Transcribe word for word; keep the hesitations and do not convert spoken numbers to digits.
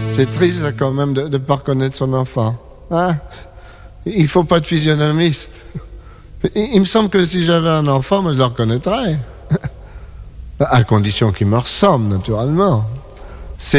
C'est triste quand même de ne pas reconnaître son enfant. Hein? Il faut pas de physionomiste. Il, il me semble que si j'avais un enfant, moi je le reconnaîtrais. À condition qu'il me ressemble, naturellement.